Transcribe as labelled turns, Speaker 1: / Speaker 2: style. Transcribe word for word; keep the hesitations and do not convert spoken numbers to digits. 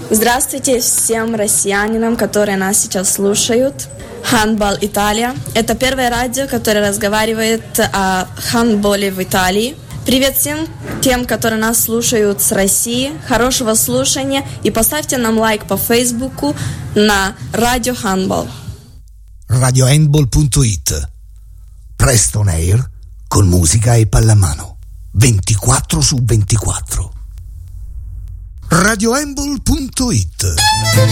Speaker 1: Здравствуйте всем россиянам, которые нас сейчас слушают. Handball Italia – это первое радио, которое разговаривает о хандболе в Италии. Привет всем тем, которые нас слушают с России. Хорошего слушания и поставьте нам лайк по Фейсбуку на Radio Handball.
Speaker 2: radio handball punto it. Presto on air con musica e pallamano. ventiquattro su ventiquattro. radio handball punto it